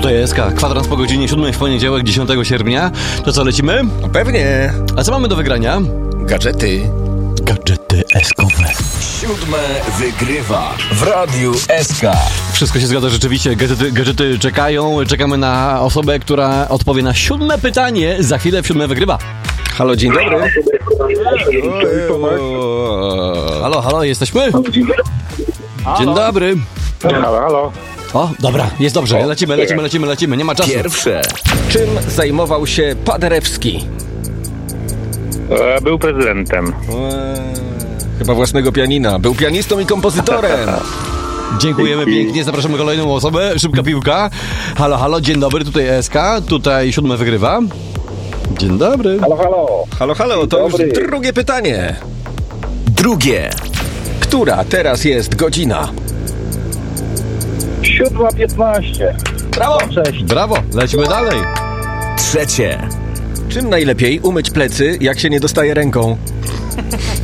Tutaj SK, kwadrans po godzinie 7 w poniedziałek, 10 sierpnia. To co, lecimy? No pewnie. A co mamy do wygrania? Gadżety. Gadżety SK-owe. 7 wygrywa w Radiu SK. Wszystko się zgadza rzeczywiście, gadżety czekają. Czekamy na osobę, która odpowie na 7 pytanie. Za chwilę w 7 wygrywa. Halo, dzień dobry. Halo, jesteśmy? Dzień dobry. Halo. O, dobra, jest dobrze, lecimy, nie ma czasu. Pierwsze. Czym zajmował się Paderewski? Był prezydentem. Chyba własnego pianina. Był pianistą i kompozytorem. Dziękujemy pięknie, zapraszamy kolejną osobę. Szybka piłka. Halo, dzień dobry, tutaj SK, tutaj 7 wygrywa. Dzień dobry. Halo, to już drugie pytanie. Drugie. Która teraz jest godzina? 7:15. Brawo! Cześć. Brawo, lecimy dalej. Trzecie. Czym najlepiej umyć plecy, jak się nie dostaje ręką?